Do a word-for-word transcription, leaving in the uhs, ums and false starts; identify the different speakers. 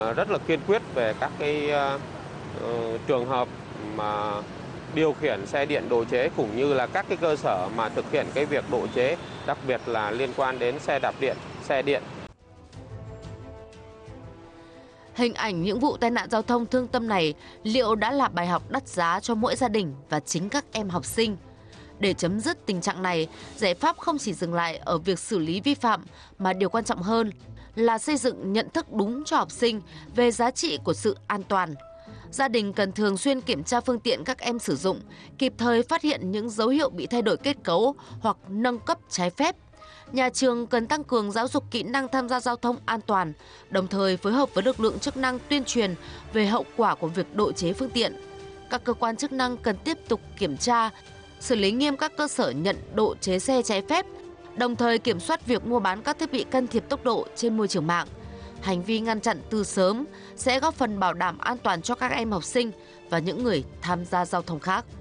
Speaker 1: Rất là kiên quyết về các cái uh, trường hợp mà điều khiển xe điện độ chế cũng như là các cái cơ sở mà thực hiện cái việc độ chế, đặc biệt là liên quan đến xe đạp điện, xe điện.
Speaker 2: Hình ảnh những vụ tai nạn giao thông thương tâm này liệu đã là bài học đắt giá cho mỗi gia đình và chính các em học sinh? Để chấm dứt tình trạng này, giải pháp không chỉ dừng lại ở việc xử lý vi phạm mà điều quan trọng hơn là xây dựng nhận thức đúng cho học sinh về giá trị của sự an toàn. Gia đình cần thường xuyên kiểm tra phương tiện các em sử dụng, kịp thời phát hiện những dấu hiệu bị thay đổi kết cấu hoặc nâng cấp trái phép. Nhà trường cần tăng cường giáo dục kỹ năng tham gia giao thông an toàn, đồng thời phối hợp với lực lượng chức năng tuyên truyền về hậu quả của việc độ chế phương tiện. Các cơ quan chức năng cần tiếp tục kiểm tra, xử lý nghiêm các cơ sở nhận độ chế xe trái phép, đồng thời kiểm soát việc mua bán các thiết bị can thiệp tốc độ trên môi trường mạng. Hành vi ngăn chặn từ sớm sẽ góp phần bảo đảm an toàn cho các em học sinh và những người tham gia giao thông khác.